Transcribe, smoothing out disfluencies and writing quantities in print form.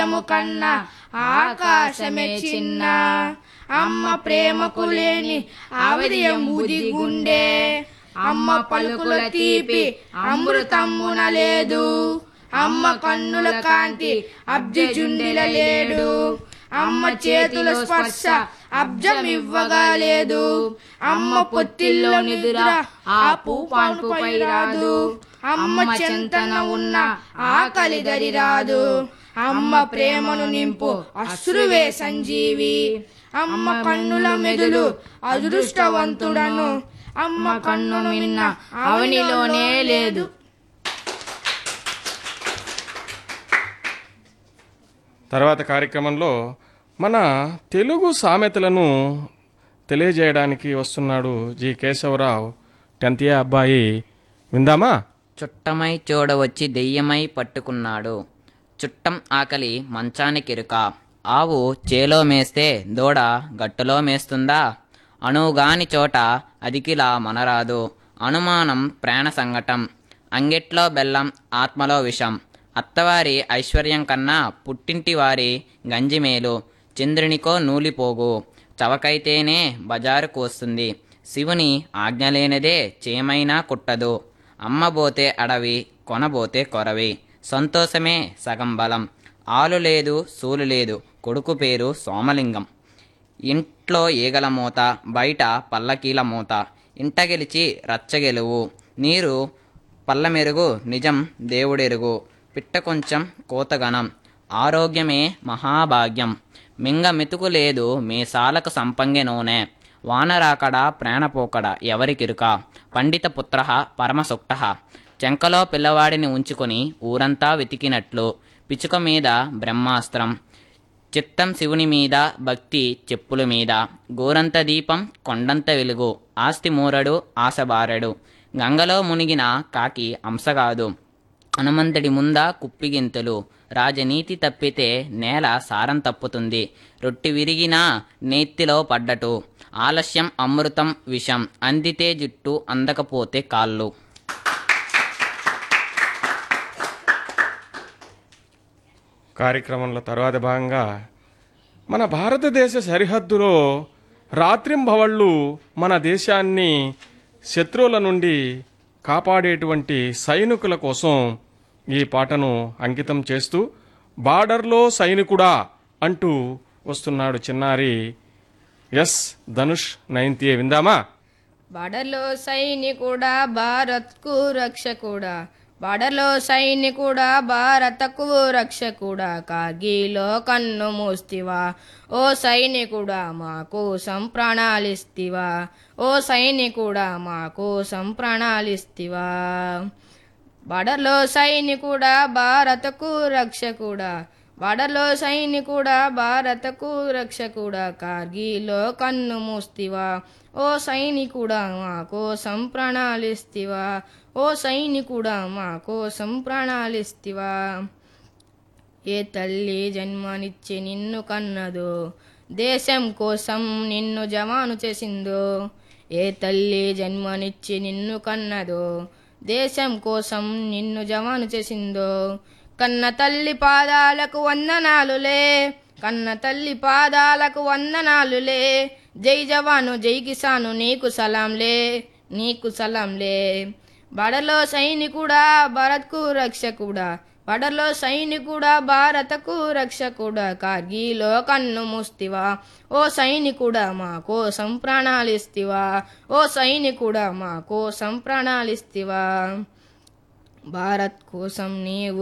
కన్నా ఆకాశమే చిన్న అమ్మ ప్రేమకు లేని అవధియం బుది గుండె అమ్మ పలుకుల తీపి అమృతమ్మున లేదు అమ్మ కన్నుల కాంతి అబ్జజుండిల లేడు అమ్మ చేతుల స్పర్శ అబ్జమివ్వగా లేదు అమ్మ పొత్తిల్లో నిద్ర ఆ పూపాన్పుపై రాదు అమ్మ చెంతన ఉన్న ఆకలి దరి రాదు అమ్మ ప్రేమను నింపు అశ్రువే సంజీవి అమ్మ కన్నుల మెదులు అదృష్టవంతుడను అమ్మ కన్నును మిన్న అవనిలోనే లేదు. తర్వాత కార్యక్రమంలో మన తెలుగు సామెతలను తెలియజేయడానికి వస్తున్నాడు జి కేశవరావు 10th అబ్బాయి. విందామా? చుట్టమై చూడవచ్చి దెయ్యమై పట్టుకున్నాడు. చుట్టం ఆకలి మంచానికిరుక. ఆవు చేలో మేస్తే దూడ గట్టులో మేస్తుందా? అణువుగాని చోట అదికిలా మనరాదు. అనుమానం ప్రాణ సంగటం. అంగెట్లో బెల్లం ఆత్మలో విషం. అత్తవారి ఐశ్వర్యం కన్నా పుట్టింటి వారి గంజిమేలు. చంద్రునికో నూలిపోగు. చవకైతేనే బజారుకు వస్తుంది. శివుని ఆజ్ఞలేనిదే చేమైనా కుట్టదు. అమ్మబోతే అడవి కొనబోతే కొరవి. సంతోషమే సగం బలం. ఆలు లేదు సూలు లేదు. కొడుకు పేరు సోమలింగం. ఇంట్లో ఈగల మూత బయట పల్లకీల మూత. ఇంట గెలిచి రచ్చగెలువు. నీరు పల్లమెరుగు నిజం దేవుడెరుగు. పిట్ట కొంచెం కోతగనం. ఆరోగ్యమే మహాభాగ్యం. మింగ మెతుకు లేదు మీసాలకు సంపంగె నూనె. వానరాకడ ప్రాణపోకడ ఎవరికిరుక. పండిత పుత్ర పరమసుక్త. చెంకలో పిల్లవాడిని ఉంచుకొని ఊరంతా వెతికినట్లు. పిచుక మీద బ్రహ్మాస్త్రం. చిత్తం శివుని మీద భక్తి చెప్పుల మీద. గోరంత దీపం కొండంత వెలుగు. ఆస్తి మూరడు ఆశబారడు. గంగలో మునిగిన కాకి అంశగాదు. హనుమంతుడి ముందా కుప్పిగింతలు. రాజనీతి తప్పితే నేల సారం తప్పుతుంది. రొట్టి విరిగినా నేత్తిలో పడ్డటు. ఆలస్యం అమృతం విషం. అందితే జుట్టు అందకపోతే కాళ్ళు. కార్యక్రమంలో తర్వాత భాగంగా మన భారతదేశ సరిహద్దులో రాత్రింబవళ్ళు మన దేశాన్ని శత్రువుల నుండి కాపాడేటువంటి సైనికుల కోసం ఈ పాటను అంకితం చేస్తూ బార్డర్లో సైనికుడా అంటూ వస్తున్నాడు చిన్నారి ఎస్ ధనుష్ 9th విందామా? బార్డర్లో సైనికుడా భారత్కు రక్షకుడా. బార్డర్లో సైనికుడా భారతకు రక్షకుడా. కార్గిల్లో కన్ను మూస్తివా ఓ సైనికుడా మా కోసం ప్రాణాలిస్తివా. ఓ సైనికుడా మా కోసం ప్రాణాలిస్తివా. బార్డర్లో సైనికుడా భారతకు రక్షకుడా. బార్డర్లో సైనికుడా భారతకు రక్షకుడా. కార్గిల్లో కన్ను మూస్తివా ఓ సైనికుడా మా కోసం ప్రాణాలిస్తివా. ఓ సైనికుడా మా కోసం ప్రాణాలిస్తివా. ఏ తల్లి జన్మనిచ్చి నిన్ను కన్నదో దేశం కోసం నిన్ను జవాను చేసిందో. ఏ తల్లి జన్మనిచ్చి నిన్ను కన్నదో దేశం కోసం నిన్ను జవాను చేసిందో. కన్న తల్లి పాదాలకు వందనాలులే. కన్న తల్లి పాదాలకు వందనాలులే. జై జవాను జై కిసాను నీకు సలాంలే నీకు సలాంలే. బార్డర్లో సైనికుడా భారత్కు రక్షకుడా. బార్డర్లో సైనికుడా భారతకు రక్షకుడా. కార్గిల్లో కన్ను మూస్తివా ఓ సైనికుడా మా కోసం ప్రాణాలిస్తివా. ఓ సైనికుడా మా కోసం ప్రాణాలిస్తివా. భారత్ కోసం నీవు